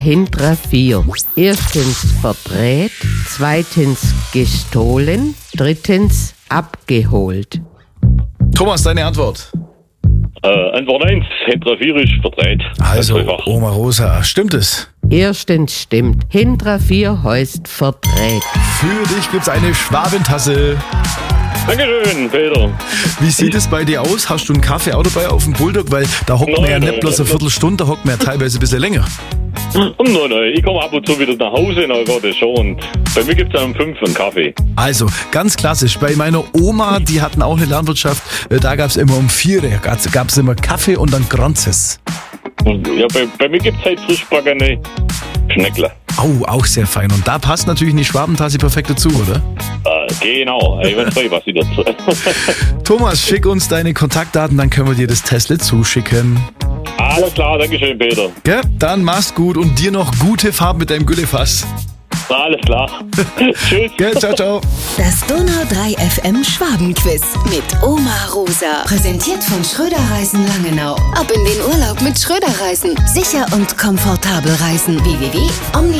Hintra 4. Erstens verdreht, zweitens gestohlen, drittens abgeholt. Thomas, deine Antwort? Antwort 1, Hintra 4 ist verdreht. Also, Oma Rosa, stimmt es? Erstens stimmt. Hintra 4 heißt verdreht. Für dich gibt's eine Schwabentasse. Dankeschön, Peter. Wie sieht es bei dir aus? Hast du einen Kaffee auch dabei auf dem Bulldog? Weil da hockt man ja nicht bloß eine Viertelstunde, da hockt man ja teilweise ein bisschen länger. Nein, ich komme ab und zu wieder nach Hause, na Gott, das schon. Und bei mir gibt es um 5 einen Kaffee. Also, ganz klassisch. Bei meiner Oma, die hatten auch eine Landwirtschaft, da gab es immer um 4 gab es immer Kaffee und dann Granzes. Ja, bei mir gibt es halt frischbackene Schneckler. Oh, auch sehr fein. Und da passt natürlich die Schwabentasse perfekt dazu, oder? Genau, ich weiß nicht, was ich dazu. Thomas, schick uns deine Kontaktdaten, dann können wir dir das Tesla zuschicken. Alles klar, Dankeschön, Peter. Gell? Dann mach's gut und dir noch gute Fahrt mit deinem Güllefass. Alles klar. Tschüss. Gell? Ciao, ciao. Das Donau 3 FM Schwabenquiz mit Oma Rosa. Präsentiert von Schröder Reisen Langenau. Ab in den Urlaub mit Schröder Reisen. Sicher und komfortabel reisen. www.omni